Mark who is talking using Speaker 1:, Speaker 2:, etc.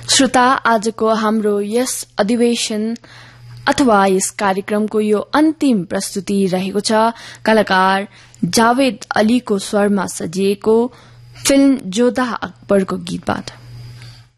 Speaker 1: श्रोता, आजको हाम्रो यस अधिवेशन अथवा यस कार्यक्रमको यो अन्तिम प्रस्तुति रहेको छ कलाकार जावेद अलीको स्वरमा सजिएको फिल्म जोधा अकबरको गीतबाट।